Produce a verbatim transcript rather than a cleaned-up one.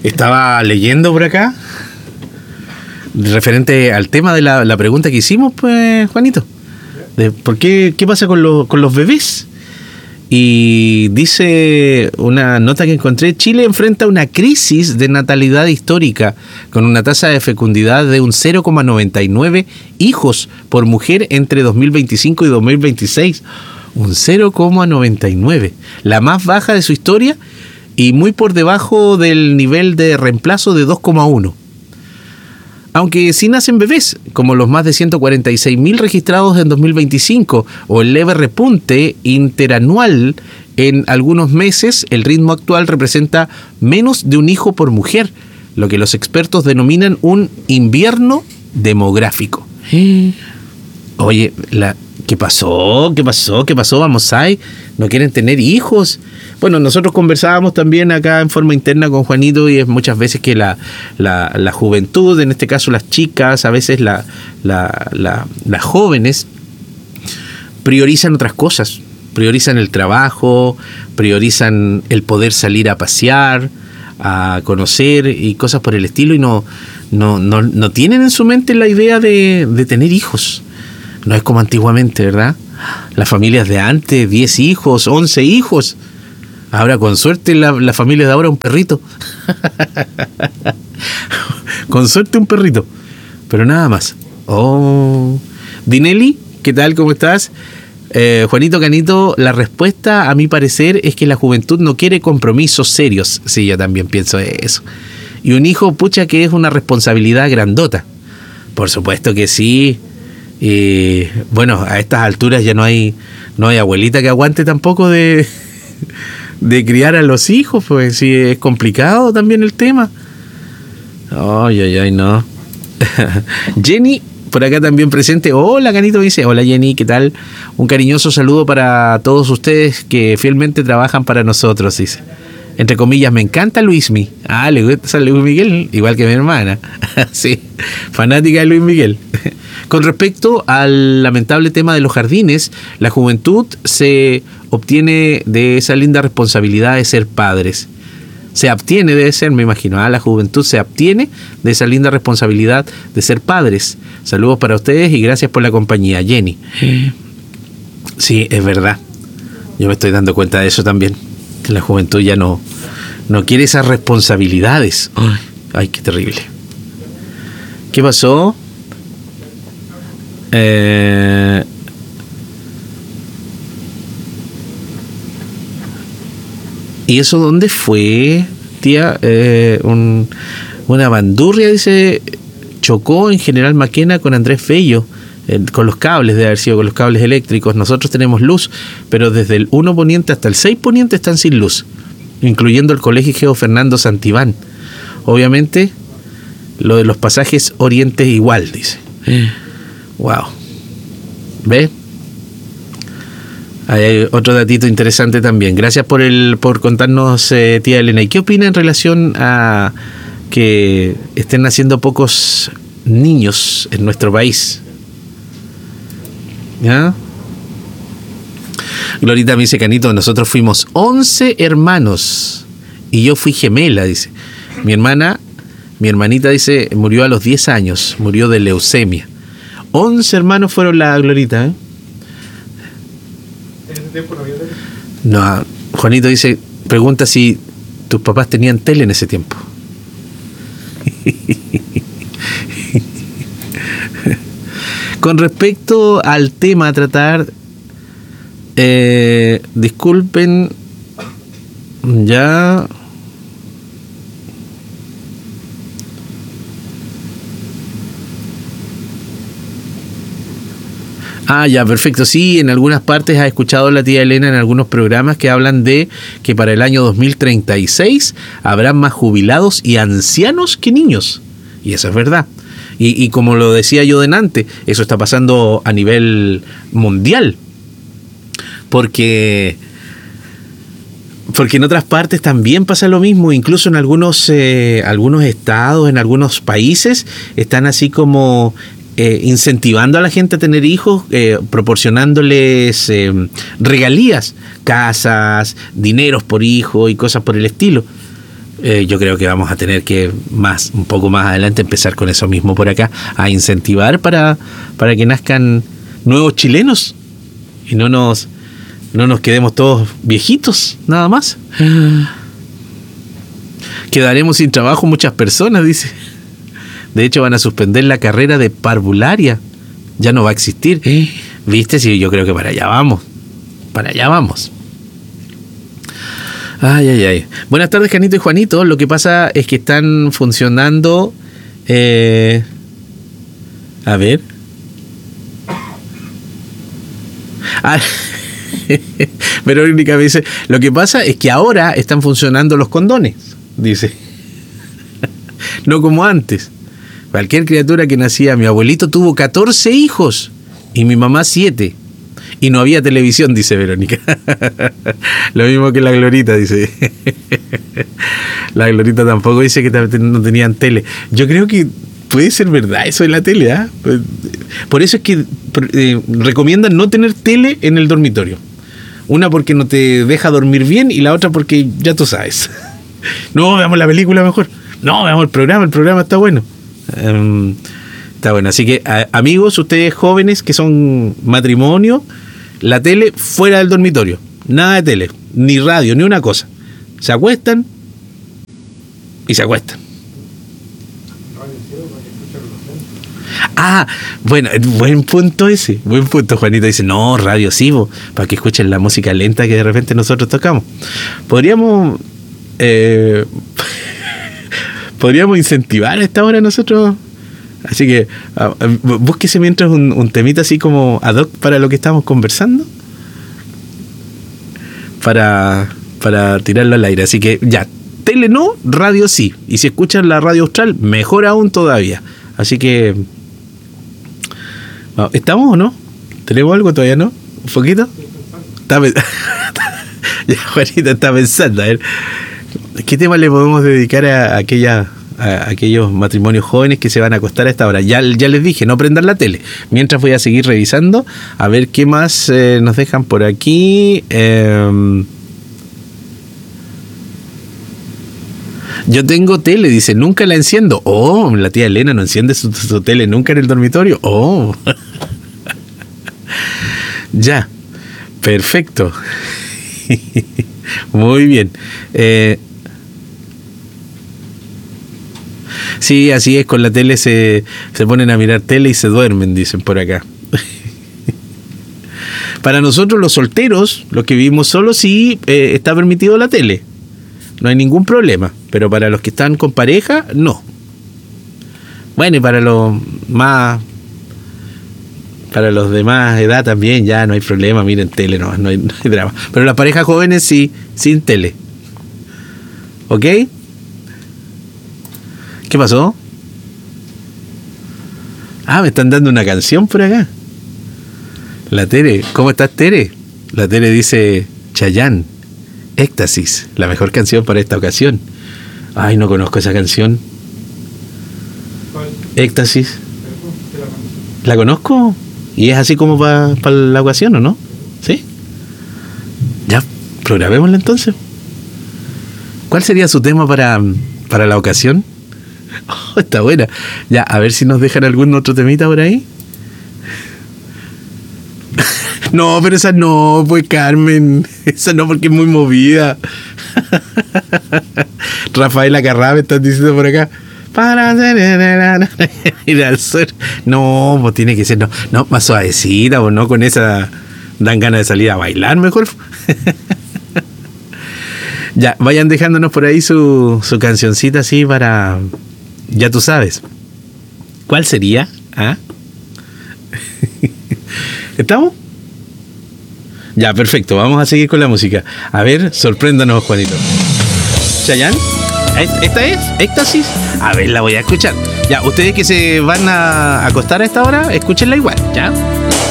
Estaba leyendo por acá, referente al tema de la, la pregunta que hicimos, pues, Juanito, de por qué, qué pasa con, lo, con los bebés. Y dice una nota que encontré: Chile enfrenta una crisis de natalidad histórica con una tasa de fecundidad de un cero coma noventa y nueve hijos por mujer entre dos mil veinticinco y dos mil veintiséis. Un cero coma noventa y nueve, la más baja de su historia y muy por debajo del nivel de reemplazo de dos coma uno. Aunque sí nacen bebés, como los más de ciento cuarenta y seis mil registrados en dos mil veinticinco, o el leve repunte interanual en algunos meses, el ritmo actual representa menos de un hijo por mujer, lo que los expertos denominan un invierno demográfico. Oye, la, ¿qué pasó? ¿Qué pasó? ¿Qué pasó? Vamos ahí, ¿no quieren tener hijos? Bueno, nosotros conversábamos también acá en forma interna con Juanito, y es muchas veces que la, la, la juventud, en este caso las chicas, a veces la, la, la, las jóvenes, priorizan otras cosas, priorizan el trabajo, priorizan el poder salir a pasear, a conocer y cosas por el estilo, y no, no, no, no tienen en su mente la idea de, de tener hijos. No es como antiguamente, ¿verdad? Las familias de antes, diez hijos, once hijos. Ahora, con suerte, la, la familia de ahora un perrito. Con suerte un perrito. Pero nada más. Oh. Dinelli, ¿qué tal? ¿Cómo estás? Eh, Juanito Canito, la respuesta a mi parecer es que la juventud no quiere compromisos serios. Sí, yo también pienso eso. Y un hijo, pucha, que es una responsabilidad grandota. Por supuesto que sí. Y bueno, a estas alturas ya no hay, no hay abuelita que aguante tampoco de... de criar a los hijos, pues sí, es complicado también el tema. Ay, ay, ay, no. Jenny, por acá también presente. Hola, Canito, dice. Hola, Jenny, ¿qué tal? Un cariñoso saludo para todos ustedes que fielmente trabajan para nosotros, dice. Entre comillas, me encanta Luismi. Ah, le gusta Luis Miguel, igual que mi hermana. Sí, fanática de Luis Miguel. Con respecto al lamentable tema de los jardines, la juventud se obtiene de esa linda responsabilidad de ser padres. Se abstiene, debe ser, me imagino, ¿ah? La juventud se abstiene de esa linda responsabilidad de ser padres. Saludos para ustedes y gracias por la compañía, Jenny. Sí, es verdad. Yo me estoy dando cuenta de eso también. Que la juventud ya no, no quiere esas responsabilidades. Ay, ay, qué terrible. ¿Qué pasó? Eh... ¿Y eso dónde fue, tía? Eh, un, una bandurria, dice, chocó en General Maquena con Andrés Fello, eh, con los cables, debe haber sido con los cables eléctricos. Nosotros tenemos luz, pero desde el uno Poniente hasta el seis Poniente están sin luz, incluyendo el Colegio Geo Fernando Santibán. Obviamente, lo de los pasajes Oriente igual, dice. Wow. ¿Ves? Hay otro datito interesante también. Gracias por el por contarnos, eh, tía Elena. ¿Y qué opina en relación a que estén naciendo pocos niños en nuestro país? ¿Ya? Glorita me dice, Canito, nosotros fuimos once hermanos y yo fui gemela, dice. Mi hermana, mi hermanita, dice, murió a los diez años, murió de leucemia. once hermanos fueron la Glorita, ¿eh? ¿En ese tiempo no había tele? No, Juanito dice, pregunta si tus papás tenían tele en ese tiempo. Con respecto al tema a tratar, eh, disculpen, ya... Ah, ya, perfecto. Sí, en algunas partes ha escuchado la tía Elena en algunos programas que hablan de que para el año dos mil treinta y seis habrá más jubilados y ancianos que niños. Y eso es verdad. Y, y como lo decía yo delante, eso está pasando a nivel mundial. Porque... Porque en otras partes también pasa lo mismo, incluso en algunos, eh, algunos estados, en algunos países, están así como... Eh, incentivando a la gente a tener hijos, eh, proporcionándoles eh, regalías, casas, dineros por hijo y cosas por el estilo. Eh, yo creo que vamos a tener que más, un poco más adelante empezar con eso mismo por acá, a incentivar para, para que nazcan nuevos chilenos y no nos, no nos quedemos todos viejitos, nada más. Quedaremos sin trabajo muchas personas, dice. De hecho, van a suspender la carrera de parvularia. Ya no va a existir. ¿Viste? Sí, yo creo que para allá vamos. Para allá vamos. Ay, ay, ay. Buenas tardes, Janito y Juanito. Lo que pasa es que están funcionando... Eh, a ver. Ah, Verónica me dice, lo que pasa es que ahora están funcionando los condones, dice. No como antes. Cualquier criatura que nacía, mi abuelito tuvo catorce hijos y mi mamá siete. Y no había televisión, dice Verónica. Lo mismo que la Glorita, dice. La Glorita tampoco dice que no tenían tele. Yo creo que puede ser verdad eso de la tele, ¿ah? ¿eh? Por eso es que eh, recomiendan no tener tele en el dormitorio. Una porque no te deja dormir bien y la otra porque ya tú sabes. No, veamos la película mejor. No, veamos el programa, el programa está bueno. Um, está bueno, así que a, amigos, ustedes jóvenes que son matrimonio, la tele fuera del dormitorio. Nada de tele, ni radio, ni una cosa. Se acuestan y se acuestan. Ah, bueno, buen punto ese, buen punto. Juanito dice, no, radio sí, bo, para que escuchen la música lenta que de repente nosotros tocamos. Podríamos eh, podríamos incentivar a esta hora nosotros. Así que uh, búsquese mientras un, un temita así como ad hoc para lo que estamos conversando, para, para tirarlo al aire. Así que ya, tele no, radio sí. Y si escuchan la radio austral, mejor aún todavía. Así que ¿estamos o no? ¿Tenemos algo todavía, no? ¿Un poquito? Está pensando. Ya, Juanita está pensando, a ver, ¿qué tema le podemos dedicar a aquella... a aquellos matrimonios jóvenes que se van a acostar a esta hora? Ya, ya les dije, no prendan la tele. Mientras voy a seguir revisando a ver qué más eh, nos dejan por aquí. Eh, yo tengo tele, dice, nunca la enciendo. Oh, la tía Elena no enciende su, su tele nunca en el dormitorio. Oh. Ya, perfecto. Muy bien. Eh, Sí, así es, con la tele se, se ponen a mirar tele y se duermen, dicen por acá. Para nosotros los solteros, los que vivimos solos, sí eh, está permitido la tele. No hay ningún problema. Pero para los que están con pareja, no. Bueno, y para los más... Para los de más edad también, ya no hay problema, miren tele, no, no hay, no hay drama. Pero las parejas jóvenes sí, sin tele. ¿Ok? ¿Qué pasó? Ah, me están dando una canción por acá. La Tere, ¿cómo estás, Tere? La Tere dice, Chayanne, Éxtasis, la mejor canción para esta ocasión. Ay, no conozco esa canción. ¿Cuál? Éxtasis. ¿La ¿La conozco? ¿Y es así como para pa la ocasión o no? ¿Sí? Ya, programémosla entonces. ¿Cuál sería su tema para, para la ocasión? Oh, está buena. Ya, a ver si nos dejan algún otro temita por ahí. No, pero esa no, pues Carmen. Esa no, porque es muy movida. Rafaela Carrá me están diciendo por acá. Para ir al sur. No, pues tiene que ser, no, no, más suavecita, pues no, con esa dan ganas de salir a bailar mejor. Ya, vayan dejándonos por ahí su, su cancioncita así para... Ya tú sabes. ¿Cuál sería? ¿Ah? ¿Estamos? Ya, perfecto. Vamos a seguir con la música. A ver, sorpréndanos, Juanito. ¿Chayanne? ¿Esta es? ¿Éxtasis? A ver, la voy a escuchar. Ya, ustedes que se van a acostar a esta hora, escúchenla igual, ¿ya?